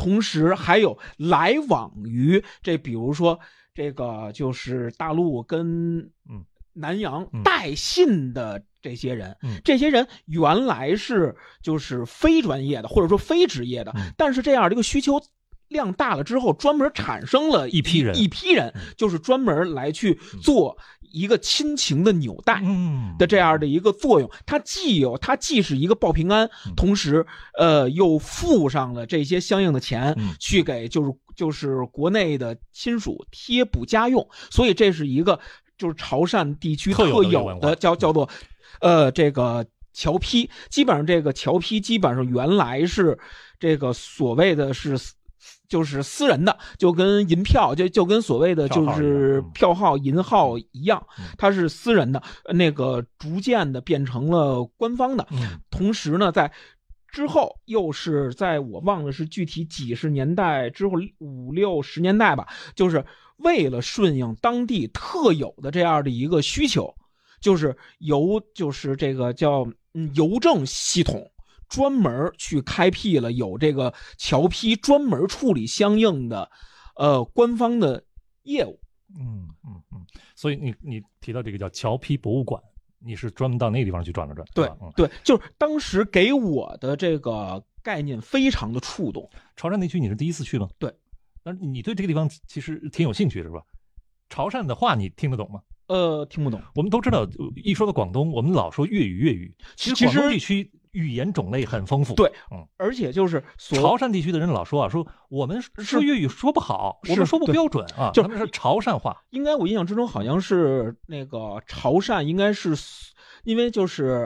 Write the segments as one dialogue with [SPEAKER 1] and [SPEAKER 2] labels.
[SPEAKER 1] 同时还有来往于这，比如说这个就是大陆跟南洋带信的这些人，这些人原来是就是非专业的或者说非职业的，但是这样的一个需求量大了之后，专门产生了一批人，就是专门来去做一个亲情的纽带的这样的一个作用。它既是一个报平安，同时又付上了这些相应的钱去给就是国内的亲属贴补家用，所以这是一个就是潮汕地区特有的叫做这个侨批。基本上这个侨批基本上原来是这个所谓的就是私人的，就跟银票就跟所谓的就是票号银号一样，它是私人的，那个逐渐的变成了官方的。同时呢，在之后又是在我忘了是具体几十年代之后50、60年代吧，就是为了顺应当地特有的这样的一个需求，就是就是这个叫邮政系统专门去开辟了有这个侨批专门处理相应的官方的业务。
[SPEAKER 2] 所以你提到这个叫侨批博物馆，你是专门到那个地方去转了转？
[SPEAKER 1] 对，就是当时给我的这个概念非常的触动。
[SPEAKER 2] 潮汕地区你是第一次去吗？
[SPEAKER 1] 对。
[SPEAKER 2] 那你对这个地方其实挺有兴趣是吧？潮汕的话你听得懂吗？
[SPEAKER 1] 听不懂。
[SPEAKER 2] 我们都知道，一说到广东，我们老说粤语。其实广东地区语言种类很丰富。
[SPEAKER 1] 对，而且就是
[SPEAKER 2] 潮汕地区的人老说说我们说粤语说不好，我们说不标准啊，他们是潮汕话。
[SPEAKER 1] 应该我印象之中好像是那个潮汕应该是因为就是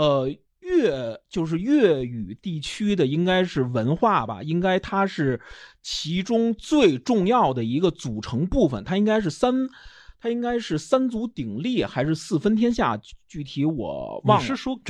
[SPEAKER 1] 粤语地区的应该是文化吧，应该它是其中最重要的一个组成部分，它应该是三足鼎立还是四分天下，具体我忘了。
[SPEAKER 2] 你是说